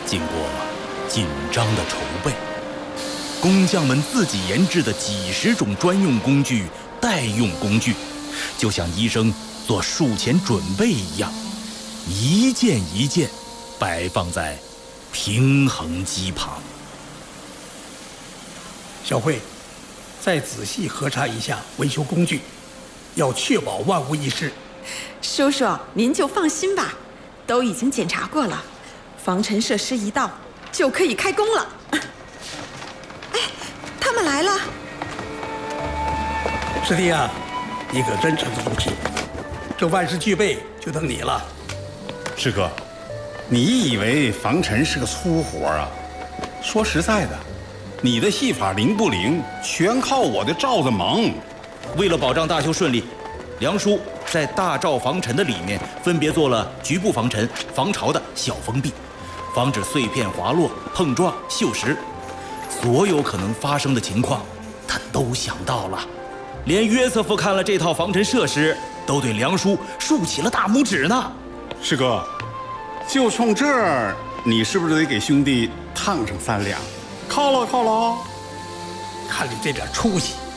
经过紧张的筹备，工匠们自己研制的几十种专用工具、代用工具，就像医生做术前准备一样，一件一件摆放在平衡机旁。 小慧，再仔细核查一下维修工具，要确保万无一失。 叔叔，您就放心吧，都已经检查过了，防尘设施一到就可以开工了。哎，他们来了。 师弟啊，你可真沉得住气，这万事俱备，就等你了。 师哥，你以为防尘是个粗活啊？说实在的，你的戏法灵不灵，全靠我的罩子忙。 为了保障大修顺利，梁叔在大罩防尘的里面分别做了局部防尘、防潮的小封闭，防止碎片滑落、碰撞、锈蚀。所有可能发生的情况，他都想到了。连约瑟夫看了这套防尘设施，都对梁叔竖起了大拇指呢。 师哥，就冲这儿，你是不是得给兄弟烫上3两？犒劳犒劳。 看你这点出息，